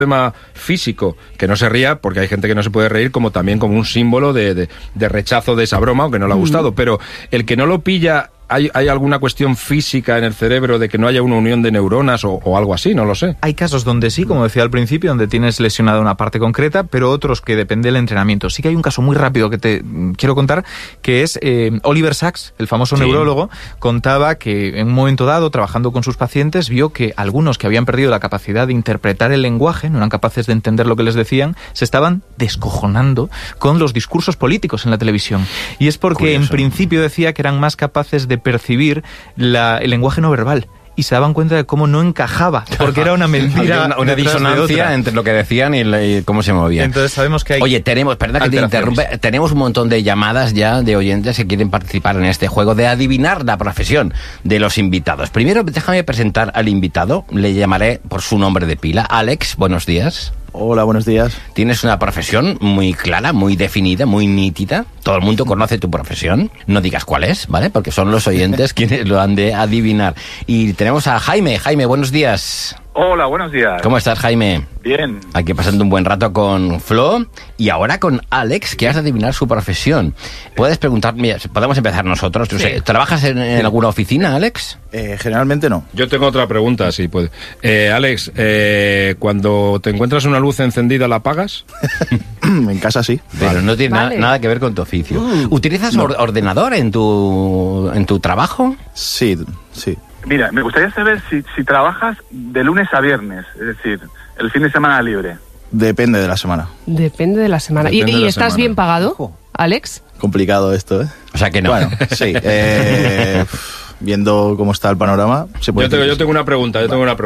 tema físico, que no se ría, porque hay gente que no se puede reír, como también como un símbolo de rechazo de esa broma, aunque no le ha gustado, pero el que no lo pilla, ¿hay alguna cuestión física en el cerebro de que no haya una unión de neuronas o algo así? No lo sé. Hay casos donde sí, como decía al principio, donde tienes lesionada una parte concreta, pero otros que depende del entrenamiento. Sí que hay un caso muy rápido que te quiero contar, que es Oliver Sacks, el famoso neurólogo, contaba que en un momento dado, trabajando con sus pacientes, vio que algunos que habían perdido la capacidad de interpretar el lenguaje, no eran capaces de entender lo que les decían, se estaban descojonando con los discursos políticos en la televisión. Y es porque en principio decía que eran más capaces de percibir el lenguaje no verbal. Y se daban cuenta de cómo no encajaba, porque era una mentira. una disonancia entre lo que decían y cómo se movían. Entonces sabemos que hay... Oye, perdón que te interrumpe, tenemos un montón de llamadas ya de oyentes que quieren participar en este juego de adivinar la profesión de los invitados. Primero, déjame presentar al invitado, le llamaré por su nombre de pila. Alex, buenos días. Hola, buenos días. Tienes una profesión muy clara, muy definida, muy nítida. Todo el mundo conoce tu profesión. No digas cuál es, ¿vale? Porque son los oyentes quienes lo han de adivinar. Y tenemos a Jaime. Jaime, buenos días. Hola, buenos días. ¿Cómo estás, Jaime? Bien. Aquí pasando un buen rato con Flo y ahora con Alex, que has de adivinar su profesión. Puedes preguntar, mira, podemos empezar nosotros. Sí. ¿Trabajas en alguna oficina, Alex? Generalmente no. Yo tengo otra pregunta, si puede. Alex, cuando te encuentras una luz encendida, ¿la apagas? En casa sí. Pero no tiene nada que ver con tu oficio. ¿Utilizas ordenador en tu trabajo? Sí, sí. Mira, me gustaría saber si trabajas de lunes a viernes, es decir, el fin de semana libre. Depende de la semana. Depende de la semana. ¿Y estás bien pagado, Alex? Complicado esto, ¿eh? O sea que no. Bueno, sí. Viendo cómo está el panorama, se puede... Yo tengo una pregunta,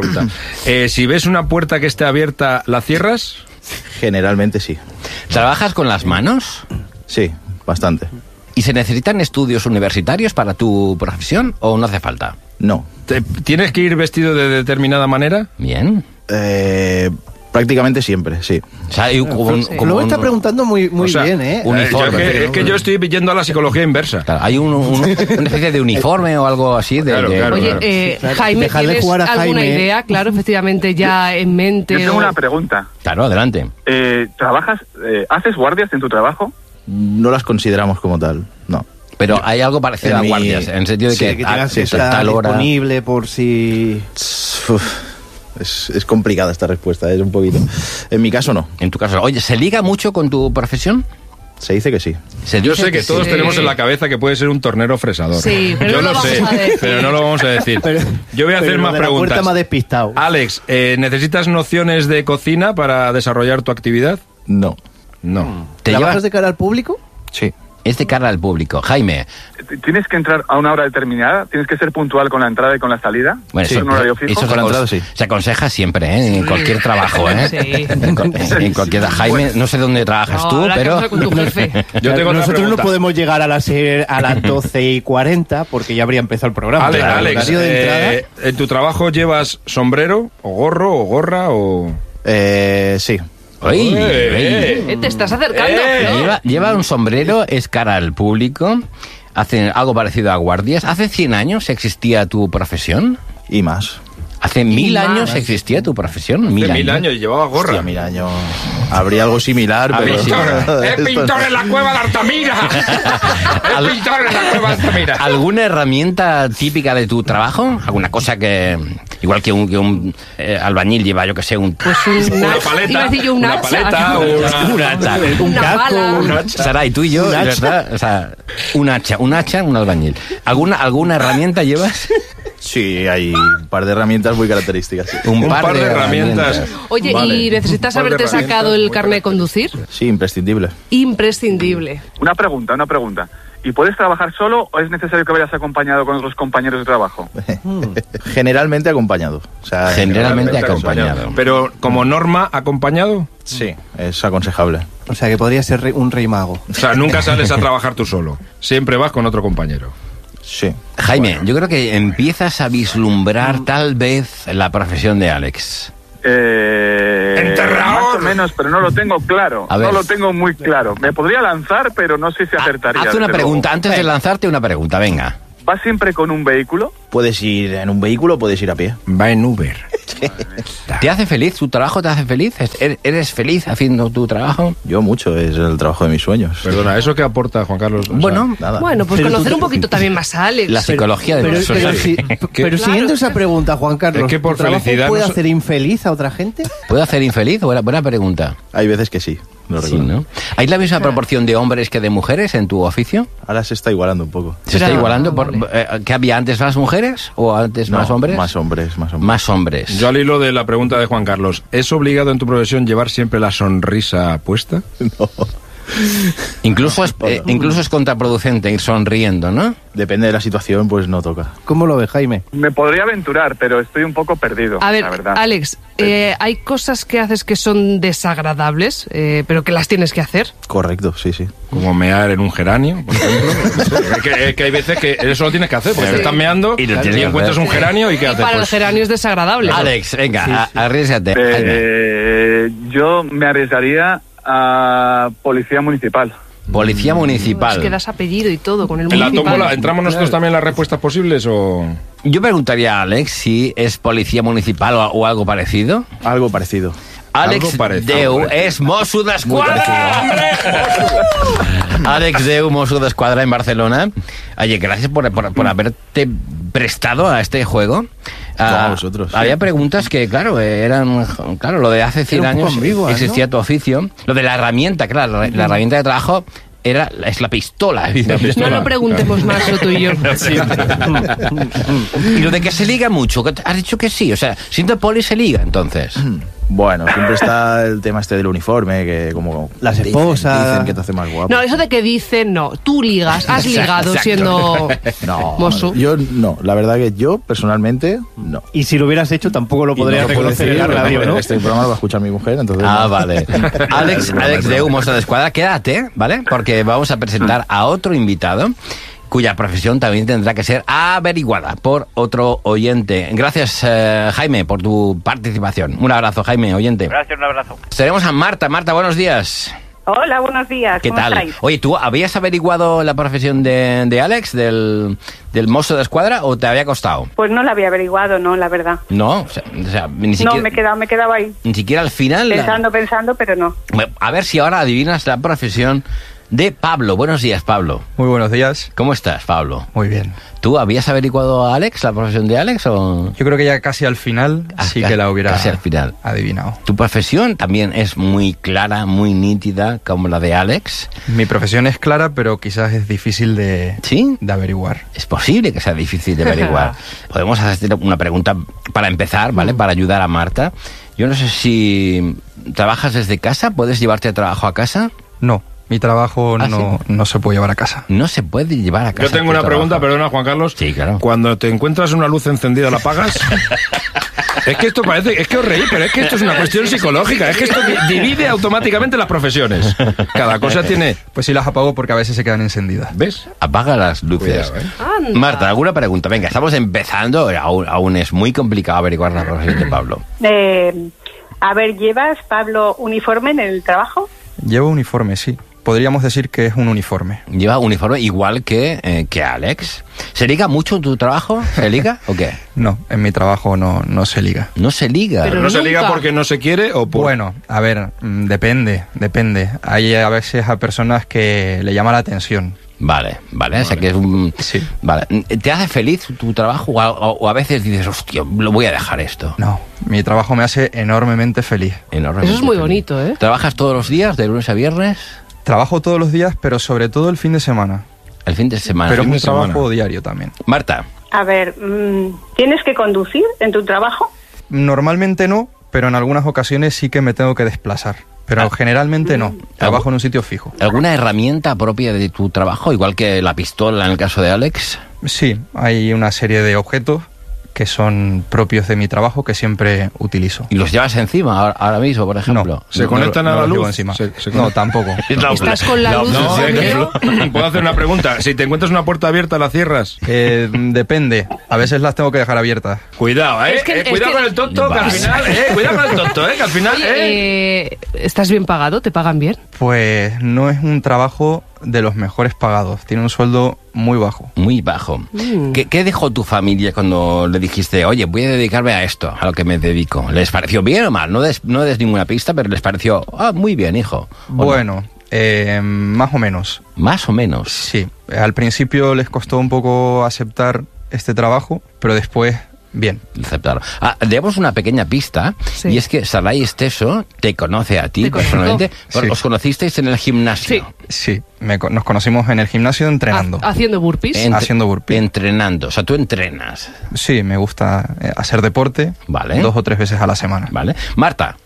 si ves una puerta que esté abierta, ¿la cierras? Generalmente sí. ¿Trabajas con las manos? Sí, bastante. ¿Y se necesitan estudios universitarios para tu profesión o no hace falta? No. ¿Tienes que ir vestido de determinada manera? Bien. Prácticamente siempre, sí. O sea, Lo está preguntando muy bien, ¿eh? Uniforme. Es que yo estoy yendo a la psicología inversa. Claro, hay una especie de uniforme o algo así. Claro. Oye, Jaime, ¿tienes alguna idea? Claro, efectivamente, ya en mente. Yo tengo una pregunta. Claro, adelante. ¿Haces guardias en tu trabajo? No las consideramos como tal, no. Pero hay algo parecido a guardias, en el sentido de que tal hora disponible por si... Es complicada esta respuesta, es un poquito. En mi caso no. En tu caso, oye, ¿se liga mucho con tu profesión? Se dice que sí. Yo sé que todos tenemos en la cabeza que puede ser un tornero fresador. Sí, pero yo no lo sé, pero no lo vamos a decir. Yo voy a hacer más preguntas. La puerta me ha despistado. Alex, ¿necesitas nociones de cocina para desarrollar tu actividad? No. ¿Trabajas de cara al público? Sí. Es de cara al público. Jaime. ¿Tienes que entrar a una hora determinada? ¿Tienes que ser puntual con la entrada y con la salida? Bueno, ¿Es un horario fijo? Eso se aconseja siempre, ¿eh? En cualquier trabajo, ¿eh? Sí. En cualquier... Jaime, no sé dónde trabajas tú, pero... Con tu jefe. Nosotros no podemos llegar a las 12:40 porque ya habría empezado el programa. Alex, ¿en tu trabajo llevas sombrero o gorro o gorra o...? Sí. Te estás acercando. Lleva un sombrero, es cara al público, hace algo parecido a guardias. ¿Hace 100 años existía tu profesión? Y más. ¿Hace 1000 años existía tu profesión? Hace 1000 años y llevaba gorra. Hostia, 1000 años. Habría algo similar, pero... ¡Es pintor en la cueva de Altamira! ¡Es pintor en la cueva de Altamira! ¿Alguna herramienta típica de tu trabajo? ¿Alguna cosa que... Igual que un albañil lleva, yo que sé, una paleta. Una paleta, un casco. Sara, y tú y yo, ¿verdad? O sea, un hacha, un albañil. ¿Alguna herramienta llevas? Sí, hay un par de herramientas muy características. Sí. Un par de herramientas. Oye, vale. ¿Y necesitas haberte sacado el carnet de conducir? Sí, imprescindible. Imprescindible. Una pregunta. ¿Y puedes trabajar solo o es necesario que vayas acompañado con otros compañeros de trabajo? Generalmente acompañado. O sea, generalmente acompañado. Pero como norma, ¿acompañado? Sí, es aconsejable. O sea, que podría ser un rey mago. O sea, nunca sales a trabajar tú solo. Siempre vas con otro compañero. Sí. Jaime, yo creo que empiezas a vislumbrar tal vez la profesión de Alex. ¡Enterrador! Más o menos, pero no lo tengo claro. No lo tengo muy claro. Me podría lanzar, pero no sé si acertaría. Haz una pregunta, antes de lanzarte una pregunta, venga. ¿Vas siempre con un vehículo? Puedes ir en un vehículo o puedes ir a pie. Va en Uber. ¿Te hace feliz? ¿Tu trabajo te hace feliz? ¿Eres feliz haciendo tu trabajo? Yo mucho, es el trabajo de mis sueños. Perdona, ¿eso qué aporta, Juan Carlos? Bueno, nada. Bueno, pues conocer un poquito también más a Alex. La psicología de los Pero siguiendo esa pregunta, Juan Carlos, Es que por ¿tu trabajo felicidad puede no so- hacer infeliz a otra gente? ¿Puede hacer infeliz? Buena pregunta. Hay veces que sí, lo Sí, reconozco. ¿no? ¿Hay la misma proporción de hombres que de mujeres en tu oficio? Ahora se está igualando un poco. ¿Se está Pero- igualando? ¿Qué había antes más mujeres o antes más hombres? Más hombres, más hombres. Más hombres. Yo al hilo de la pregunta de Juan Carlos, ¿es obligado en tu profesión llevar siempre la sonrisa puesta? Incluso es contraproducente ir sonriendo, ¿no? Depende de la situación, pues no toca. ¿Cómo lo ves, Jaime? Me podría aventurar, pero estoy un poco perdido, A ver, la verdad. Alex, hay cosas que haces que son desagradables, pero que las tienes que hacer. Correcto, sí, sí. Como mear en un geranio, por ejemplo. que hay veces que eso lo tienes que hacer, porque te están meando Y y, lo tienes que encuentras hacer. un geranio y ¿qué Y haces? para el Pues, geranio es desagradable. Alex, venga, arriésgate. Jaime. Yo me arriesgaría a policía municipal. Policía Es municipal. que das apellido y todo con el ¿en la municipal. tómbola entramos nosotros también en las respuestas posibles o...? Yo preguntaría a Alex si es policía municipal o algo parecido. Algo parecido. Alex Algo parecido. Deu es Mosso d'Esquadra. Alex Deu, Mosso d'Esquadra en Barcelona. Oye, gracias por haberte prestado a este juego. A vosotros. Había preguntas que, claro, eran... Claro, lo de hace 100 Era un poco años ambigua, ¿no? existía tu oficio. Lo de la herramienta, claro, la herramienta de trabajo es la pistola. No lo preguntemos más, tú y yo. Y lo de que se liga mucho, que has dicho que sí. O sea, siendo poli se liga, entonces. Bueno, siempre está el tema este del uniforme, que como... Las esposas. Dicen que te hace más guapo. No, eso de que dicen, no. Tú ligas, has ligado Exacto. siendo No, mozo. yo no. La verdad que yo, personalmente, no. Y si lo hubieras hecho, tampoco lo Y no podrías lo puedo reconocer en la decir, radio, porque ¿no? Este programa lo va a escuchar mi mujer, entonces... Ah, no. vale. Alex Deu, Mosso d'Esquadra, quédate, ¿vale? Porque vamos a presentar a otro invitado cuya profesión también tendrá que ser averiguada por otro oyente. Gracias, Jaime, por tu participación. Un abrazo, Jaime, oyente. Gracias, un abrazo. Tenemos a Marta. Marta, buenos días. Hola, buenos días. ¿Qué ¿Cómo tal? estáis? Oye, ¿tú habías averiguado la profesión de Alex, del Mosso d'Esquadra, o te había costado? Pues no la había averiguado, no, la verdad. No, o sea, ni siquiera, No, me quedaba ahí, ni siquiera al final. pensando, pero no. Bueno, a ver si ahora adivinas la profesión de Pablo. Buenos días, Pablo. Muy buenos días. ¿Cómo estás, Pablo? Muy bien. ¿Tú habías averiguado a Alex, la profesión de Alex, o...? Yo creo que ya casi al final sí que la hubiera Casi al final. adivinado. Tu profesión también es muy clara, muy nítida, como la de Alex. Mi profesión es clara, pero quizás es difícil de ¿Sí? averiguar. Es posible que sea difícil de averiguar. Podemos hacer una pregunta para empezar, ¿vale? Para ayudar a Marta. Yo no sé si trabajas desde casa, ¿puedes llevarte a trabajo a casa? No, mi trabajo ¿Ah, no se puede llevar a casa. No se puede llevar a casa. Yo tengo tu una trabajo. pregunta, perdona, Juan Carlos. Sí, claro. Cuando te encuentras una luz encendida, ¿la apagas? Es que esto parece... Es que os reí, pero es que esto es una cuestión psicológica. Es que esto divide automáticamente las profesiones. Cada cosa tiene... Pues sí las apago porque a veces se quedan encendidas. ¿Ves? Apaga las luces. Cuidado, ¿eh? Anda. Marta, ¿alguna pregunta? Venga, estamos empezando. Aún es muy complicado averiguar la profesión de Pablo. A ver, ¿llevas, Pablo, uniforme en el trabajo? Llevo uniforme, sí. Podríamos decir que es un uniforme. Lleva uniforme igual que Alex. ¿Se liga mucho en tu trabajo? ¿Se liga o qué? No, en mi trabajo no se liga. No se liga. Pero ¿No se liga nunca. porque no se quiere o por...? Bueno, a ver, depende. Hay a veces a personas que le llama la atención. Vale. O sea que es un... Sí. Vale. ¿Te hace feliz tu trabajo o a veces dices, hostia, lo voy a dejar esto? No, mi trabajo me hace enormemente feliz. Enormemente Eso es muy feliz. bonito, ¿eh? ¿Trabajas todos los días, de lunes a viernes? Trabajo todos los días, pero sobre todo el fin de semana. El fin de semana. Pero es fin un de semana. trabajo diario también. Marta, A ver, ¿tienes que conducir en tu trabajo? Normalmente no, pero en algunas ocasiones sí que me tengo que desplazar. Pero generalmente no. Trabajo en un sitio fijo. ¿alguna herramienta propia de tu trabajo, igual que la pistola en el caso de Alex? Sí, hay una serie de objetos que son propios de mi trabajo que siempre utilizo. ¿Y los llevas encima ahora mismo, por ejemplo? ¿Se conectan a la los llevo luz? encima. Se No, tampoco. Estás con la luz No, es encendido. que... ¿Puedo hacer una pregunta? Si te encuentras una puerta abierta, ¿la cierras? Depende. A veces las tengo que dejar abiertas. Cuidado, ¿eh? Es que- Cuidado es que- con el tonto, que al final... Cuidado con el tonto, que al final... Oye, ¿estás bien pagado? ¿Te pagan bien? Pues no es un trabajo de los mejores pagados. Tiene un sueldo muy bajo. Muy bajo. ¿Qué dejó tu familia cuando le dijiste, oye, voy a dedicarme a esto, a lo que me dedico? ¿Les pareció bien o mal? No des ninguna pista, pero les pareció, muy bien, hijo. Bueno, más o menos. ¿Más o menos? Sí. Al principio les costó un poco aceptar este trabajo, pero después... Bien. Aceptaron. Demos una pequeña pista, y es que Sarai Esteso te conoce a ti personalmente. Sí. ¿Os conocisteis en el gimnasio? Sí, nos conocimos en el gimnasio entrenando. ¿Haciendo burpees? Haciendo burpees. Entrenando, o sea, tú entrenas. Sí, me gusta hacer deporte. Vale. 2 o 3 veces a la semana. Vale. Marta.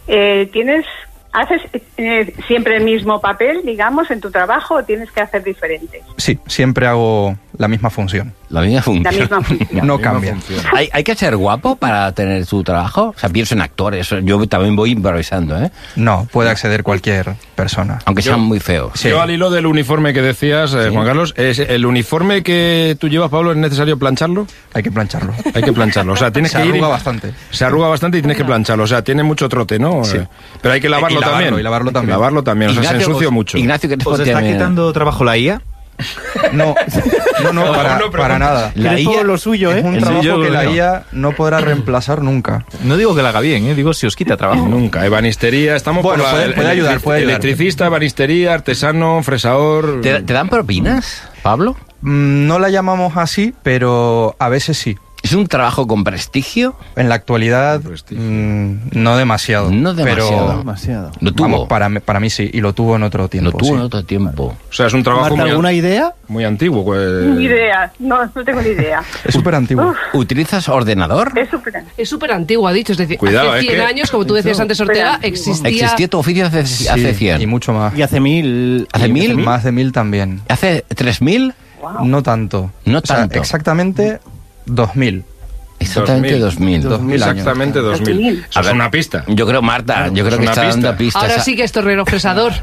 ¿Haces siempre el mismo papel, digamos, en tu trabajo o tienes que hacer diferentes? Sí, siempre hago la misma función. La misma función. La misma función. No cambia. ¿Hay que ser guapo para tener tu trabajo? O sea, pienso en actores. Yo también voy improvisando, ¿eh? No, puede acceder cualquier persona. Aunque sean muy feos. Sí. Yo al hilo del uniforme que decías, Juan Carlos, ¿el uniforme que tú llevas, Pablo, es necesario plancharlo? Hay que plancharlo. Hay que plancharlo. O sea, tienes Se que ir... arruga bastante. Se arruga bastante y tienes que plancharlo. O sea, tiene mucho trote, ¿no? Sí. Pero hay que lavarlo también. Y lavarlo también. Lavarlo también. O sea, se ensucia mucho. Ignacio, ¿qué te ¿Os está quitando trabajo la IA? No, para nada. La IA todo lo suyo, es un trabajo suyo que la no. IA no podrá reemplazar nunca. No digo que la haga bien, digo si os quita trabajo. Nunca. Ebanistería, estamos Bueno, por puede ayudar. Electricista, ebanistería, artesano, fresador... ¿Te dan propinas, Pablo? No la llamamos así, pero a veces sí. ¿Es un trabajo con prestigio? En la actualidad, no demasiado. No demasiado. Pero, Demasiado. ¿Lo tuvo? vamos, para mí sí, y lo tuvo en otro tiempo. Lo tuvo sí. en otro tiempo. O sea, es un trabajo Marta, ¿alguna idea? muy antiguo. Ni idea. No tengo ni idea. Es súper antiguo. ¿Utilizas ordenador? Es súper antiguo, ha dicho. Es decir, Cuidado, hace es 100 que- años, como tú decías antes, Ortega, existía... ¿Existía tu oficio hace 100? Y mucho más. Y hace 1000. ¿Hace 1000? Más de 1000 también. ¿Hace 3000? No tanto. No O sea, tanto. exactamente 2000. Exactamente 2000. 2000 años. Exactamente 2000. Eso es una pista. Yo creo, Marta, yo creo que una está pista. dando pistas. Ahora sí que es torrero fresador.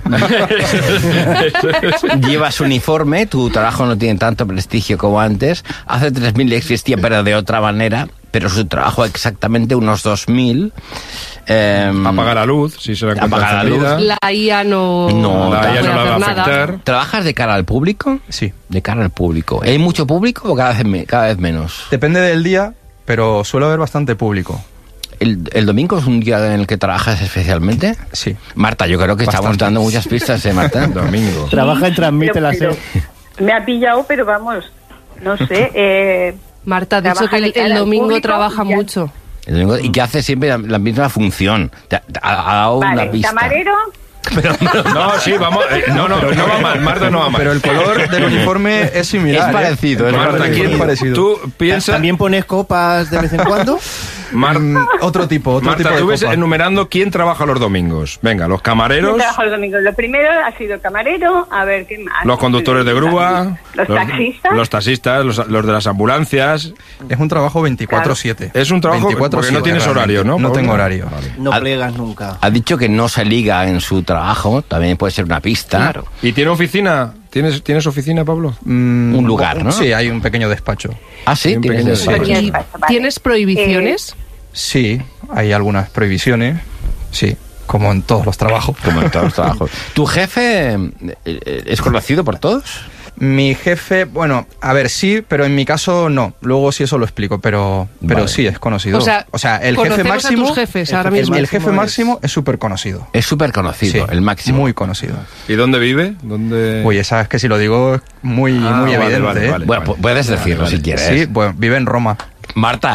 Llevas uniforme, tu trabajo no tiene tanto prestigio como antes. Hace 3000 existía, pero de otra manera. Pero su trabajo exactamente unos 2000. Apagar la luz, si se la encuentra Apagar la luz. encendida. La IA no La IA puede no la va a hacer nada. afectar. ¿Trabajas de cara al público? Sí. De cara al público. ¿Hay mucho público o cada vez menos? Depende del día, pero suele haber bastante público. ¿El domingo es un día en el que trabajas especialmente? Sí. Marta, yo creo que estamos Bastante. dando muchas pistas, Marta? Domingo. Trabaja en Transmite Pero- la SER. Me ha pillado, pero vamos, no sé. Marta ha dicho Trabaja que de cara el al domingo público trabaja y ya. mucho. El domingo, y que hace siempre la misma función. Ha dado una Vale, pista. camarero. No, sí, vamos. No va mal. Marta no va mal. Pero el color del uniforme es similar. Es parecido, es Marta, parecido. ¿quién- parecido. tú piensas... ¿También pones copas de vez en cuando? Otro tipo Marta, de tú ves copa. enumerando quién trabaja los domingos. Venga, los Yo camareros, trabajo el domingo. Lo primero ha sido camarero. A ver, ¿qué más? los conductores de grúa, Los taxistas. los taxistas, los de las ambulancias. Es un trabajo 24/7. Es un trabajo porque no tienes horario, ¿no? No tengo horario. No plegas nunca. Ha dicho que no se liga en su trabajo, también puede ser una pista. Claro. ¿Y tiene oficina? ¿Tienes oficina, Pablo? Un lugar, ¿no? Sí, hay un pequeño despacho. Ah, sí, Un tienes pequeño eso. despacho. ¿Y Vale. tienes prohibiciones? Sí, hay algunas prohibiciones. Sí, como en todos los trabajos. Como en todos los trabajos. ¿Tu jefe es conocido por todos? Mi jefe, bueno, a ver, sí, pero en mi caso no. Luego sí eso lo explico, pero Vale. sí es conocido. O sea, el jefe conocemos a máximo, tus jefes ahora el mismo. jefe máximo es súper conocido. Es súper conocido, Sí, el máximo. Muy conocido. ¿Y dónde vive? ¿Dónde... Oye, sabes que si lo digo es muy vale, evidente. vale, ¿eh? vale. Bueno, puedes decirlo si quieres. Sí, bueno, vive en Roma. Marta.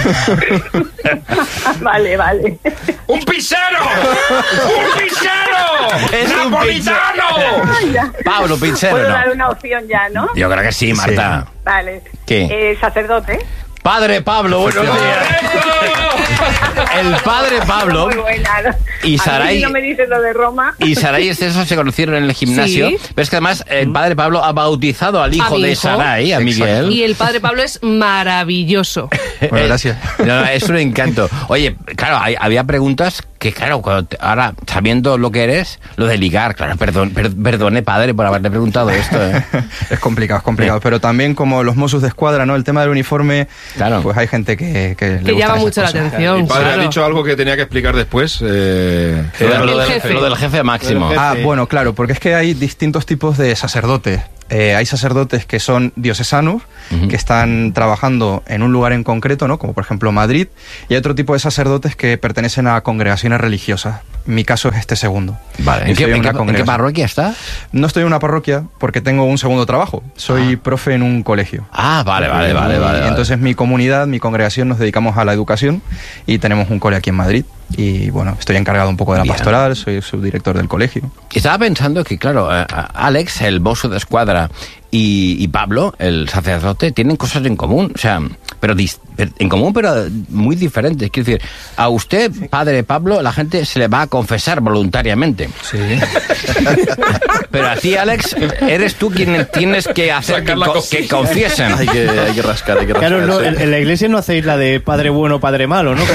Vale. ¡Un pizzero! ¡Un pizzero! ¡Es un Ya. Pablo, pizzero, Puedo no. dar una opción ya, ¿no? Yo creo que sí, Marta. Vale. ¿Qué? Sacerdote. Padre Pablo, buenos días. El padre Pablo Muy buena, ¿no? y A Sarai... mí no me dices lo de Roma. Y Sarai y Esteso se conocieron en el gimnasio. Sí. Pero es que además el padre Pablo ha bautizado al hijo mi de hijo. Sarai, a Miguel. Y el padre Pablo es maravilloso. Bueno, gracias. No, es un encanto. Oye, claro, había preguntas que claro, ahora, sabiendo lo que eres, lo de ligar, claro, perdone, padre, por haberle preguntado esto, ¿eh? Es complicado, pero también como los Mossos de Escuadra, ¿no? El tema del uniforme, claro, pues hay gente que le llama mucho la atención. Mi padre ha dicho algo que tenía que explicar después. Lo del jefe máximo. Bueno, claro, porque es que hay distintos tipos de sacerdotes. Hay sacerdotes que son diocesanos, que están trabajando en un lugar en concreto, ¿no? Como por ejemplo Madrid, y hay otro tipo de sacerdotes que pertenecen a congregaciones religiosas. Mi caso es este segundo. Vale. ¿En qué parroquia estás? No estoy en una parroquia porque tengo un segundo trabajo. Soy profe en un colegio. Vale. Entonces mi comunidad, mi congregación, nos dedicamos a la educación y tenemos un cole aquí en Madrid. Y bueno, estoy encargado un poco de la pastoral, soy subdirector del colegio. Estaba pensando que, claro, Alex, el mozo de escuadra, y Pablo, el sacerdote, tienen cosas en común, o sea, pero en común, pero muy diferentes. Quiero decir, a usted, padre Pablo, la gente se le va a confesar voluntariamente. Sí. Pero a ti, Alex, eres tú quien tienes que hacer que confiesen. Hay que rascar. Claro, no, en la iglesia no hacéis la de padre bueno, padre malo, ¿no?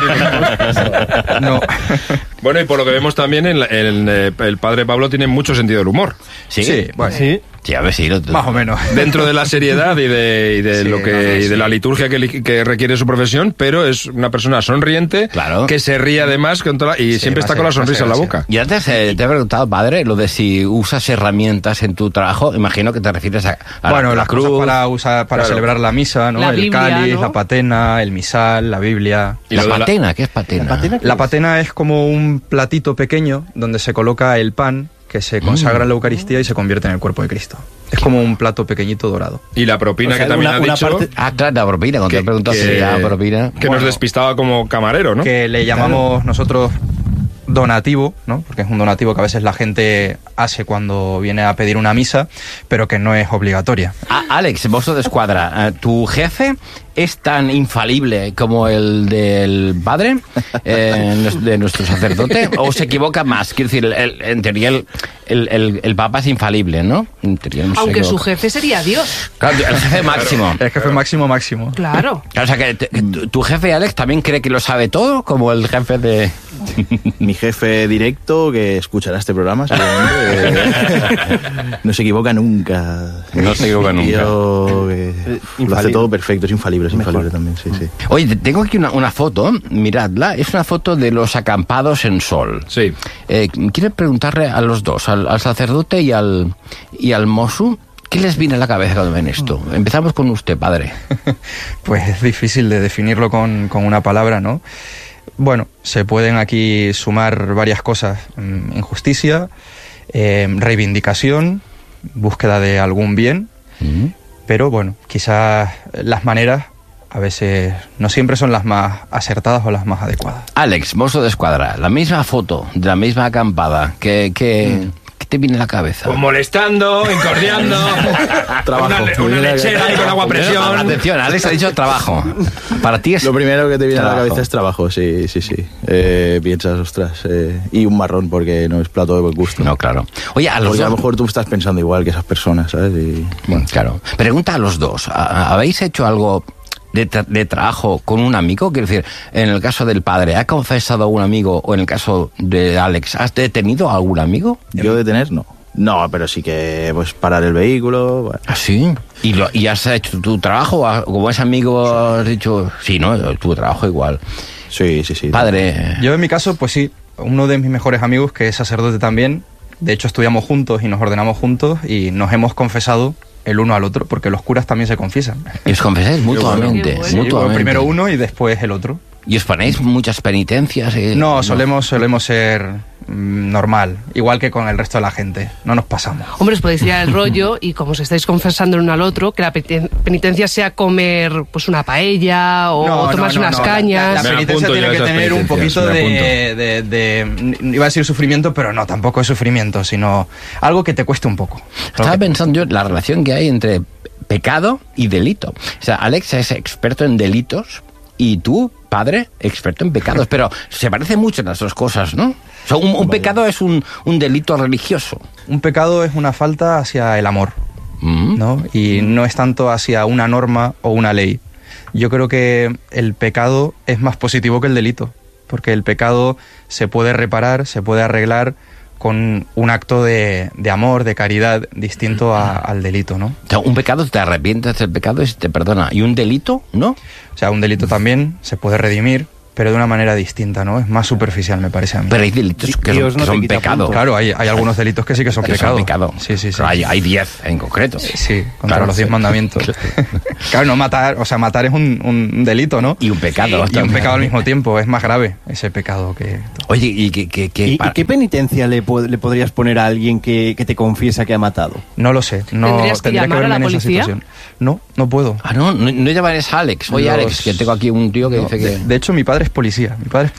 No. Bueno, y por lo que vemos también, el padre Pablo tiene mucho sentido del humor. Sí, bueno. Sí. Sí, a ver si más o menos. Dentro de la seriedad y de Sí, lo que y de la liturgia que requiere su profesión, pero es una persona sonriente, claro, que se ríe además y siempre está con la sonrisa en la boca. Y antes te he preguntado, padre, lo de si usas herramientas en tu trabajo. Imagino que te refieres a bueno, la las cruz cosas para celebrar la misa, ¿no? La el Biblia, cáliz, ¿no? La patena, el misal, la Biblia. ¿Y la patena? ¿Qué es patena? La patena es como un platito pequeño donde se coloca el pan que se consagra en la Eucaristía y se convierte en el cuerpo de Cristo. Es como un plato pequeñito dorado. Y la propina, que también ha dicho... claro, la propina, cuando te he preguntado si era propina. Que nos despistaba como camarero, ¿no? Que le llamamos nosotros donativo, ¿no? Porque es un donativo que a veces la gente hace cuando viene a pedir una misa, pero que no es obligatoria. Alex, mozo de escuadra, ¿tu jefe es tan infalible como el del padre, de nuestro sacerdote, o se equivoca más? Quiero decir, en teoría el papa es infalible, ¿no? En teoría no aunque su jefe sería Dios. Claro, el jefe máximo. El jefe máximo. Claro. O sea, que tu jefe, Alex, también cree que lo sabe todo, como el jefe de... Mi jefe directo, que escuchará este programa, no se equivoca nunca. No se equivoca nunca. Lo hace todo perfecto, es infalible también, sí. Oye, tengo aquí una foto, miradla, es una foto de los acampados en Sol. Sí. Quiero preguntarle a los dos, al sacerdote y al mozo, ¿qué les viene a la cabeza cuando ven esto? Empezamos con usted, padre. Pues es difícil de definirlo con una palabra, ¿no? Bueno, se pueden aquí sumar varias cosas. Injusticia, reivindicación, búsqueda de algún bien, pero bueno, quizás las maneras a veces no siempre son las más acertadas o las más adecuadas. Alex, mozo de escuadra, la misma foto, de la misma acampada, ¿qué te viene a la cabeza? Pues molestando, incordiando, una lechera ahí con agua a presión. Atención, Alex ha dicho trabajo. Para ti es... Lo primero que te viene trabajo. a la cabeza es trabajo, sí. Piensas, ostras, y un marrón porque no es plato de buen gusto. No, claro. Oye, a Bueno, claro. Pregunta a los dos, ¿habéis hecho algo de trabajo con un amigo? Quiero decir, en el caso del padre, ¿ha confesado a un amigo? O en el caso de Alex, ¿has detenido a algún amigo? Yo detener, no. No, pero sí que pues parar el vehículo. Bueno. ¿Ah, sí? ¿Y has hecho tu trabajo? Como ese amigo has dicho, sí, ¿no? Tu trabajo igual. Sí. Padre... Yo en mi caso, pues sí, uno de mis mejores amigos, que es sacerdote también, de hecho estudiamos juntos y nos ordenamos juntos y nos hemos confesado el uno al otro, porque los curas también se confiesan. ¿Y os confesáis mutuamente? Bueno. Sí, mutuamente. primero uno y después el otro. ¿Y os ponéis muchas penitencias? No, solemos ser normal, igual que con el resto de la gente. No nos pasamos. Hombre, os podéis tirar el rollo y como os estáis confesando el uno al otro, que la penitencia sea comer pues una paella o tomarse unas cañas. La penitencia tiene que tener un poquito de iba a decir sufrimiento, pero no, tampoco es sufrimiento, sino algo que te cueste un poco. Estaba pensando yo la relación que hay entre pecado y delito. O sea, Alex es experto en delitos y tú, padre, experto en pecados. Pero se parecen mucho las dos cosas, ¿no? O sea, un pecado es un delito religioso. Un pecado es una falta hacia el amor, ¿no? Y no es tanto hacia una norma o una ley. Yo creo que el pecado es más positivo que el delito. porque el pecado se puede reparar, se puede arreglar con un acto de amor, de caridad, distinto al delito, ¿no? O sea, un pecado, te arrepientes del pecado y se te perdona. ¿Y un delito, no? O sea, un delito también se puede redimir, pero de una manera distinta, ¿no? Es más superficial, me parece a mí. Pero hay delitos que son pecado. Claro, hay algunos delitos que sí que son pecado. Sí. Pero hay 10 en concreto. Sí, contra los 10 mandamientos. Claro, no matar, o sea, matar es un delito, ¿no? Y un pecado. Y un pecado al mismo tiempo, es más grave ese pecado que... Oye, ¿y qué penitencia le podrías poner a alguien que te confiesa que ha matado? No lo sé. No, ¿Tendrías que llamar a la policía? No puedo. No llamarías a Alex. Oye, Alex, que tengo aquí un tío que dice que... De hecho, mi padre es policía.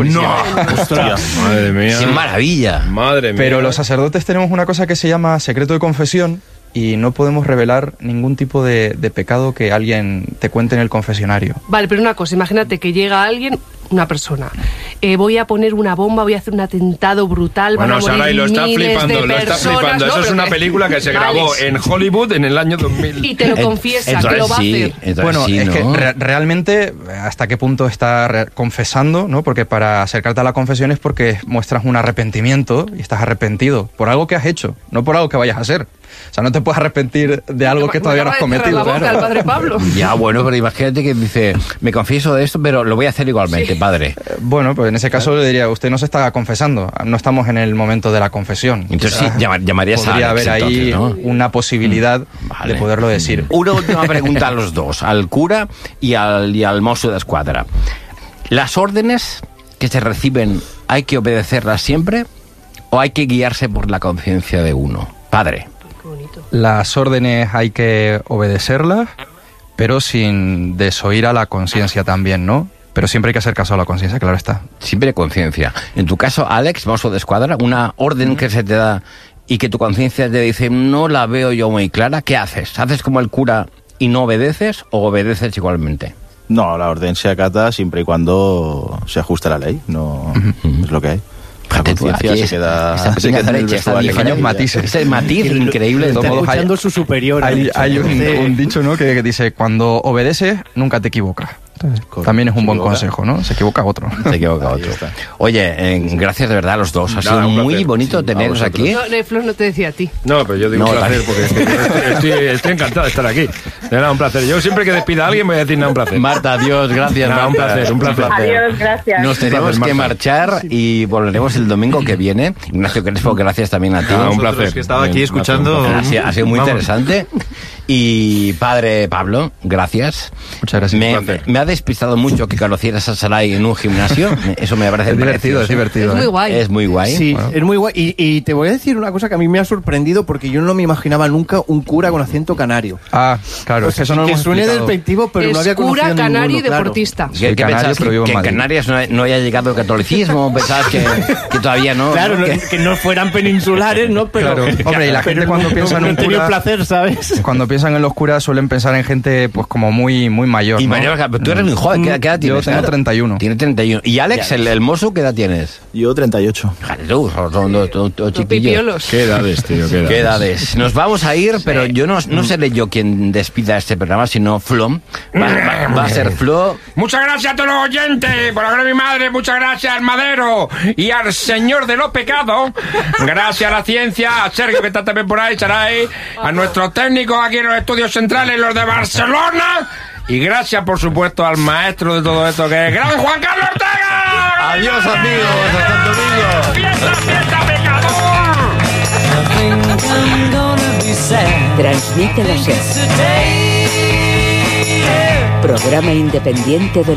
No, ostras, madre mía. ¡Qué maravilla! Madre mía. Pero los sacerdotes tenemos una cosa que se llama secreto de confesión y no podemos revelar ningún tipo de pecado que alguien te cuente en el confesionario. Vale, pero una cosa, imagínate que llega alguien, una persona, voy a poner una bomba, voy a hacer un atentado brutal, bueno, van a morir Saray, lo está flipando. No, eso es una película que se grabó en Hollywood en el año 2000. Y te lo confiesa, que lo va a hacer. Bueno, es que realmente, ¿hasta qué punto está confesando? ¿No? Porque para acercarte a la confesión es porque muestras un arrepentimiento y estás arrepentido por algo que has hecho, no por algo que vayas a hacer. O sea, no te puedes arrepentir de algo que todavía no has cometido. Al padre Pablo. Ya, bueno, pero imagínate que dice, me confieso de esto, pero lo voy a hacer igualmente, padre. Bueno, pues en ese caso le diría, usted no se está confesando, no estamos en el momento de la confesión. Entonces sí, llamarías a Alex. Podría haber ahí, ¿no?, una posibilidad de poderlo decir. Una última pregunta a los dos, al cura y al mozo de escuadra. ¿Las órdenes que se reciben hay que obedecerlas siempre o hay que guiarse por la conciencia de uno? Padre. Las órdenes hay que obedecerlas, pero sin desoír a la conciencia también, ¿no? Pero siempre hay que hacer caso a la conciencia, claro está. Siempre conciencia. En tu caso, Alex, mozo de escuadra, una orden que se te da y que tu conciencia te dice, no la veo yo muy clara, ¿qué haces? ¿Haces como el cura y no obedeces o obedeces igualmente? No, la orden se acata siempre y cuando se ajuste a la ley, no es lo que hay. La conciencia se queda en el vestuario. Pequeños matices. Ese matiz increíble. Está escuchando su superior. Hay un dicho, ¿no?, que dice, cuando obedeces, nunca te equivocas. También es un buen consejo, ¿no? Se equivoca otro. Oye, gracias de verdad a los dos. Ha sido muy bonito teneros aquí. No, Flor no te decía a ti. No, pero yo digo un placer porque estoy encantado de estar aquí. De verdad, un placer. Yo siempre que despida a alguien voy a decir nada, un placer. Marta, adiós, gracias. Nada, un placer. Adiós, gracias. Nos tenemos que marchar y volveremos el domingo que viene. Ignacio Crespo, gracias también a ti. Un placer. Que estaba aquí escuchando. Ha sido muy interesante. Y padre Pablo, gracias. Muchas gracias. Me ha despistado mucho que conocieras a Saray en un gimnasio. Eso me parece divertido. Es muy guay. Es muy guay. Sí, bueno. Es muy guay. Y te voy a decir una cosa que a mí me ha sorprendido porque yo no me imaginaba nunca un cura con acento canario. Ah, claro. O sea, eso no que suene despectivo, pero es no había conocido cura, canario y ninguno, deportista. ¿Qué pensabas? Que en Canarias no haya llegado el catolicismo. ¿Pensabas que todavía no? Claro, que no fueran peninsulares, ¿no? Pero, claro. Hombre, y la gente cuando piensa en un cura... placer, ¿sabes? Cuando piensan en los curas suelen pensar en gente pues como muy mayor, y ¿no? mayor, pero tú eres muy joven. ¿Qué edad tienes? Yo tengo 31. Tiene 31. ¿Y Alex, el mozo, qué edad tienes? Yo 38. Son dos chiquillos. ¿Qué edades, tío? ¿Qué edades? Nos vamos a ir, pero yo no seré yo quien despida este programa, sino Flo. Va a ser Flo. Muchas gracias a todos los oyentes, por la gloria de mi madre, muchas gracias al Madero y al Señor de los Pecados. Gracias a la ciencia, a Sergio que está también por ahí, Saray, a nuestros técnicos aquí en los estudios centrales, los de Barcelona. Y gracias, por supuesto, al maestro de todo esto, que es gran Juan Carlos Ortega. Adiós, amigos. Hasta el domingo. ¡Fiesta, pecador! Transmite la SER. Programa independiente de